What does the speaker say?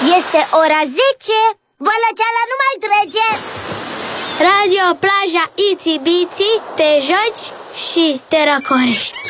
Este ora 10. Bălăceala nu mai trece. Radio Plaja Itsy Bitsy, te joci și te răcorești.